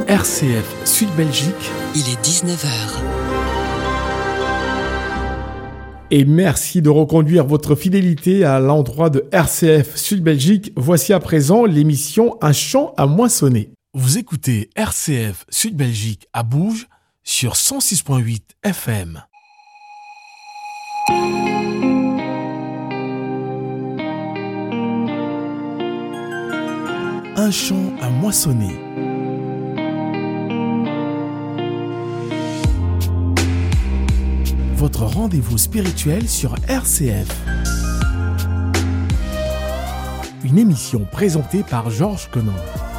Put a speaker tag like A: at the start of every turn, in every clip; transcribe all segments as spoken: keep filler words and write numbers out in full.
A: R C F Sud Belgique.
B: Il est dix-neuf heures.
A: Et merci de reconduire votre fidélité à l'endroit de R C F Sud Belgique. Voici à présent l'émission Un champ à moissonner. Vous écoutez R C F Sud Belgique à Bouge sur cent six virgule huit F M. Un champ à moissonner. Votre rendez-vous spirituel sur R C F. Une émission présentée par Georges Conan.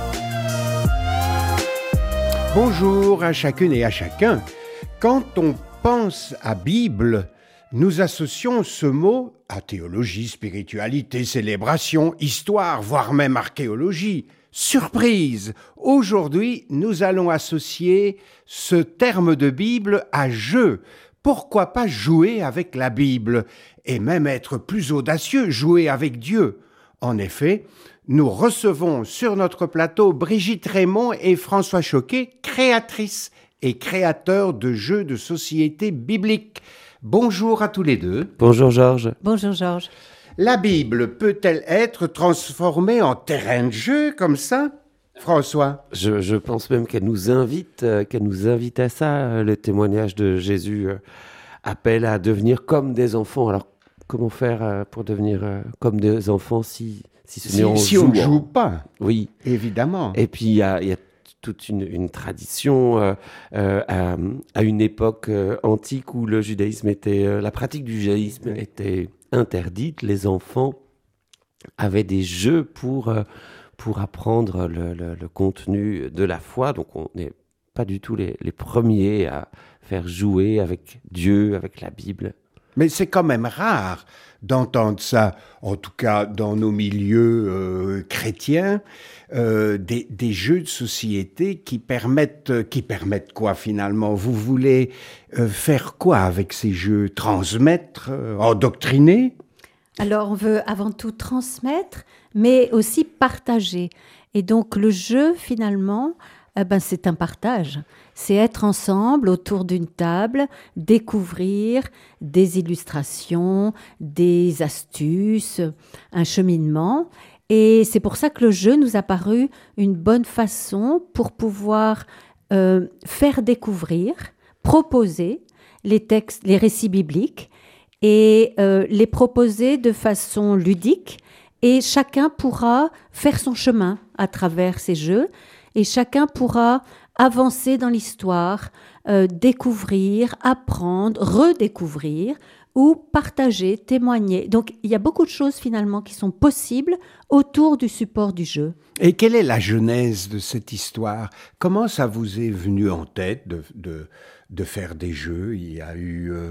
C: Bonjour à chacune et à chacun. Quand on pense à Bible, nous associons ce mot à théologie, spiritualité, célébration, histoire, voire même archéologie. Surprise! Aujourd'hui, nous allons associer ce terme de Bible à jeu. Pourquoi pas jouer avec la Bible et même être plus audacieux, jouer avec Dieu? En effet, nous recevons sur notre plateau Brigitte Raymond et François Choquet, créatrices et créateurs de jeux de société bibliques. Bonjour à tous les deux.
D: Bonjour Georges.
E: Bonjour Georges.
C: La Bible peut-elle être transformée en terrain de jeu comme ça, François?
D: Je, je pense même qu'elle nous invite, euh, qu'elle nous invite à ça. Le témoignage de Jésus euh, appelle à devenir comme des enfants. Alors, comment faire euh, pour devenir euh, comme des enfants si, si ce
C: Si,
D: n'est en
C: si
D: jouant?
C: on ne joue pas,
D: Oui.
C: évidemment.
D: Et puis, il y a, il y a toute une, une tradition euh, euh, à, à une époque euh, antique où le judaïsme était, euh, la pratique du judaïsme était interdite. Les enfants avaient des jeux pour, euh, pour apprendre le, le, le contenu de la foi. Donc, on n'est pas du tout les, les premiers à faire jouer avec Dieu, avec la Bible.
C: Mais c'est quand même rare d'entendre ça, en tout cas dans nos milieux euh, chrétiens, euh, des, des jeux de société qui permettent, qui permettent quoi finalement? Vous voulez euh, faire quoi avec ces jeux? Transmettre, euh, endoctriner?
E: Alors, on veut avant tout transmettre, mais aussi partager. Et donc, le jeu, finalement, eh ben, c'est un partage. C'est être ensemble autour d'une table, découvrir des illustrations, des astuces, un cheminement. Et c'est pour ça que le jeu nous a paru une bonne façon pour pouvoir euh, faire découvrir, proposer les textes, les récits bibliques et euh, les proposer de façon ludique. Et chacun pourra faire son chemin à travers ces jeux. Et chacun pourra avancer dans l'histoire, euh, découvrir, apprendre, redécouvrir ou partager, témoigner. Donc, il y a beaucoup de choses finalement qui sont possibles autour du support du jeu.
C: Et quelle est la genèse de cette histoire? Comment ça vous est venu en tête de, de, de faire des jeux? Il y a eu euh,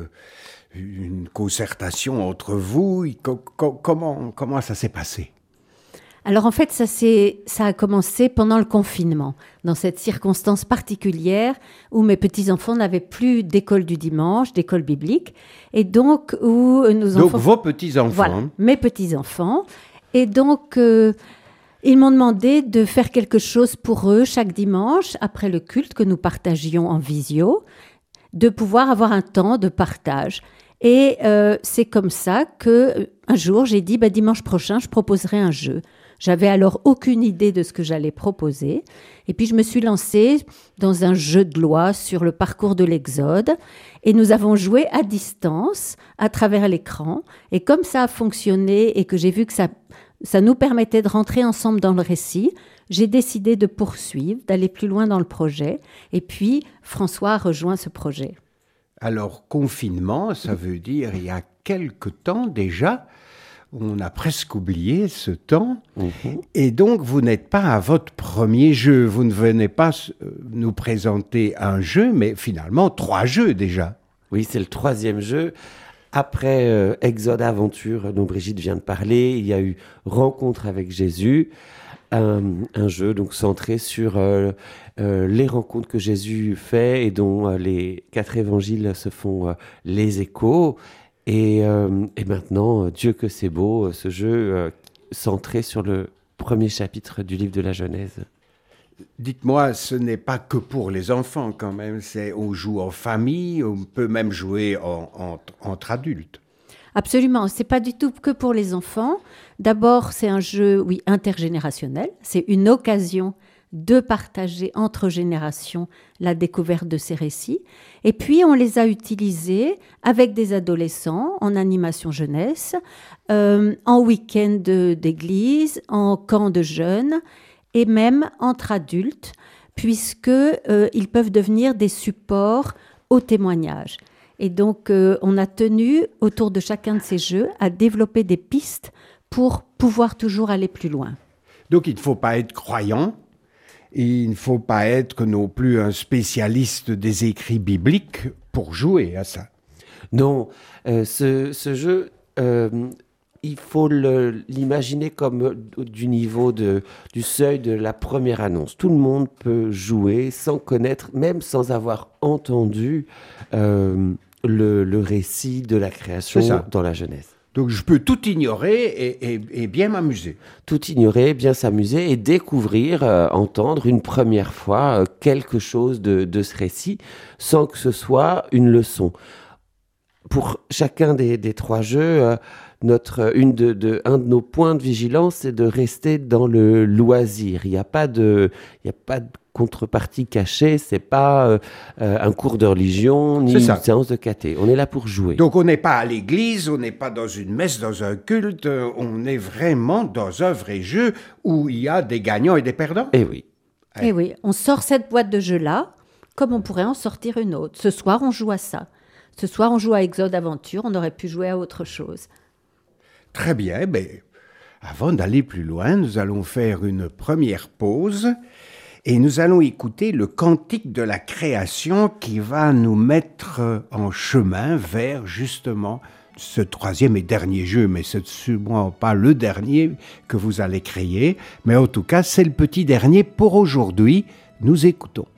C: une concertation entre vous. Co- co- comment, comment ça s'est passé?
E: Alors en fait, ça, c'est, ça a commencé pendant le confinement, dans cette circonstance particulière où mes petits-enfants n'avaient plus d'école du dimanche, d'école biblique, et donc où nos
C: Donc
E: enfants...
C: vos petits-enfants.
E: Voilà, mes petits-enfants. Et donc, euh, ils m'ont demandé de faire quelque chose pour eux chaque dimanche, après le culte que nous partagions en visio, de pouvoir avoir un temps de partage. Et euh, c'est comme ça qu'un jour, j'ai dit, bah, dimanche prochain, je proposerai un jeu. J'avais alors aucune idée de ce que j'allais proposer. Et puis, je me suis lancée dans un jeu de loi sur le parcours de l'Exode. Et nous avons joué à distance, à travers l'écran. Et comme ça a fonctionné et que j'ai vu que ça, ça nous permettait de rentrer ensemble dans le récit, j'ai décidé de poursuivre, d'aller plus loin dans le projet. Et puis, François a rejoint ce projet.
C: Alors, confinement, ça veut dire il y a quelque temps déjà. On a presque oublié ce temps. Mmh. Et donc, vous n'êtes pas à votre premier jeu. Vous ne venez pas nous présenter un jeu, mais finalement, trois jeux déjà.
D: Oui, c'est le troisième jeu. Après euh, Exode Aventure, dont Brigitte vient de parler, il y a eu Rencontre avec Jésus, un, un jeu donc centré sur euh, euh, les rencontres que Jésus fait et dont euh, les quatre évangiles se font euh, les échos. Et, euh, et maintenant, Dieu que c'est beau, ce jeu euh, centré sur le premier chapitre du livre de la Genèse.
C: Dites-moi, ce n'est pas que pour les enfants quand même, c'est, on joue en famille, on peut même jouer en, en, entre adultes.
E: Absolument, c'est pas du tout que pour les enfants. D'abord, c'est un jeu, oui, intergénérationnel. C'est une occasion de partager entre générations la découverte de ces récits. Et puis, on les a utilisés avec des adolescents en animation jeunesse, euh, en week-end d'église, en camp de jeunes et même entre adultes, puisque euh, ils peuvent devenir des supports au témoignage. Et donc, euh, on a tenu, autour de chacun de ces jeux, à développer des pistes pour pouvoir toujours aller plus loin.
C: Donc, il ne faut pas être croyant, il ne faut pas être non plus un spécialiste des écrits bibliques pour jouer à ça.
D: Non, euh, ce, ce jeu, euh, il faut le, l'imaginer comme du niveau de, du seuil de la première annonce. Tout le monde peut jouer sans connaître, même sans avoir entendu euh, le, le récit de la création dans la jeunesse.
C: Donc je peux tout ignorer et, et, et bien m'amuser.
D: Tout ignorer, bien s'amuser et découvrir, euh, entendre une première fois euh, quelque chose de, de ce récit sans que ce soit une leçon. Pour chacun des, des trois jeux, euh, notre, une de, de, un de nos points de vigilance, c'est de rester dans le loisir. Il n'y a pas de, il n'y a pas de contrepartie cachée, c'est pas euh, euh, un cours de religion ni une séance de caté. On est là pour jouer.
C: Donc on n'est pas à l'église, on n'est pas dans une messe, dans un culte, on est vraiment dans un vrai jeu où il y a des gagnants et des perdants.
D: Eh oui.
E: Eh oui, on sort cette boîte de jeu-là comme on pourrait en sortir une autre. Ce soir, on joue à ça. Ce soir, on joue à Exode Aventure, on aurait pu jouer à autre chose.
C: Très bien, mais avant d'aller plus loin, nous allons faire une première pause et nous allons écouter le cantique de la création qui va nous mettre en chemin vers justement ce troisième et dernier jeu, mais c'est sûrement pas le dernier que vous allez créer, mais en tout cas, c'est le petit dernier pour aujourd'hui. Nous écoutons.